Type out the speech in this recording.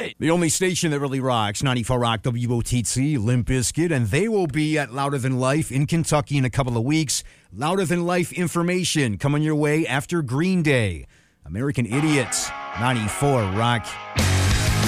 it. The only station that really rocks, 94 Rock WOTC, Limp Bizkit, and they will be at Louder Than Life in Kentucky in a couple of weeks. Louder Than Life information coming your way after Green Day. American Idiots, 94 Rock.